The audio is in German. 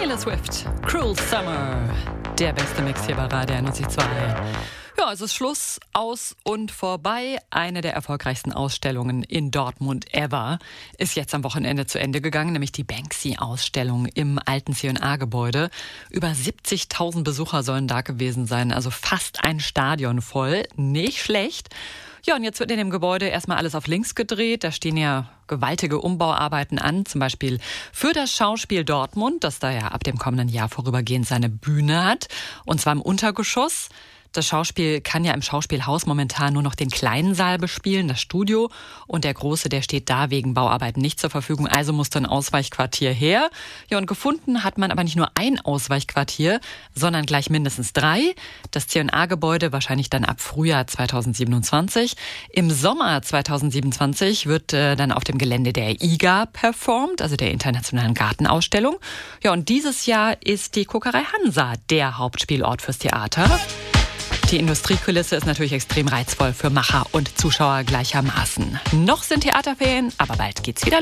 Taylor Swift, Cruel Summer. Der beste Mix hier bei Radio 91.2. Ja, es ist Schluss, aus und vorbei. Eine der erfolgreichsten Ausstellungen in Dortmund ever ist jetzt am Wochenende zu Ende gegangen, nämlich die Banksy-Ausstellung im alten C&A-Gebäude. Über 70.000 Besucher sollen da gewesen sein, also fast ein Stadion voll. Nicht schlecht. Ja, und jetzt wird in dem Gebäude erstmal alles auf links gedreht. Da stehen ja gewaltige Umbauarbeiten an, zum Beispiel für das Schauspiel Dortmund, das da ja ab dem kommenden Jahr vorübergehend seine Bühne hat, und zwar im Untergeschoss. Das Schauspiel kann ja im Schauspielhaus momentan nur noch den kleinen Saal bespielen, das Studio. Und der große, der steht da wegen Bauarbeiten nicht zur Verfügung. Also musste ein Ausweichquartier her. Ja, und gefunden hat man aber nicht nur ein Ausweichquartier, sondern gleich mindestens 3. Das C&A-Gebäude wahrscheinlich dann ab Frühjahr 2027. Im Sommer 2027 wird dann auf dem Gelände der IGA performt, also der Internationalen Gartenausstellung. Ja, und dieses Jahr ist die Kokerei Hansa der Hauptspielort fürs Theater. Die Industriekulisse ist natürlich extrem reizvoll für Macher und Zuschauer gleichermaßen. Noch sind Theaterferien, aber bald geht's wieder los.